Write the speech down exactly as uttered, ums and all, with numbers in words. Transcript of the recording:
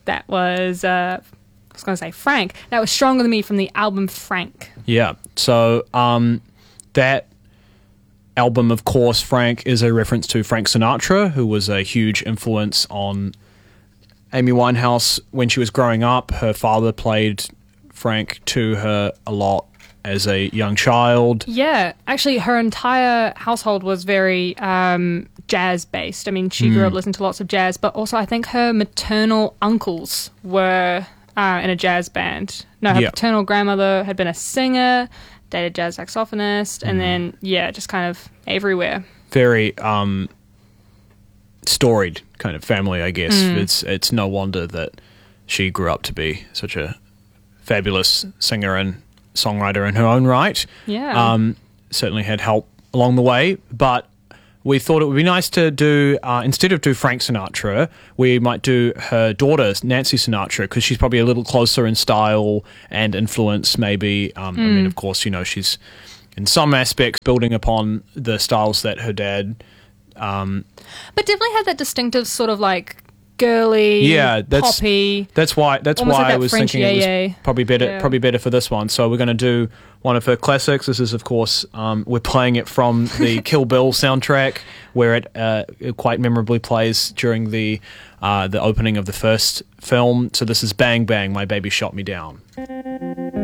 that was, uh, I was going to say Frank, that was Stronger Than Me from the album Frank. Yeah, so um, that album, of course, Frank, is a reference to Frank Sinatra, who was a huge influence on Amy Winehouse when she was growing up. Her father played Frank to her a lot as a young child. Yeah, actually, her entire household was very um, jazz-based. I mean, she grew Mm. up listening to lots of jazz, but also I think her maternal uncles were uh, in a jazz band. No, her Yeah. paternal grandmother had been a singer, dated jazz saxophonist, and then, yeah, just kind of everywhere. Very um, storied kind of family, I guess. Mm. It's it's no wonder that she grew up to be such a fabulous singer and songwriter in her own right. Yeah. Um, certainly had help along the way, but we thought it would be nice to do, uh, instead of do Frank Sinatra, we might do her daughter, Nancy Sinatra, because she's probably a little closer in style and influence, maybe. Um, I mean, Mm. of course, you know, she's in some aspects building upon the styles that her dad... Um, But definitely had that distinctive sort of like girly, yeah, that's poppy. that's why that's almost why like I that was French thinking it yay. was probably better Yeah. probably better for this one. So we're going to do one of her classics. This is, of course, um, we're playing it from the Kill Bill soundtrack, where it, uh, it quite memorably plays during the uh, the opening of the first film. So this is Bang Bang, My Baby Shot Me Down.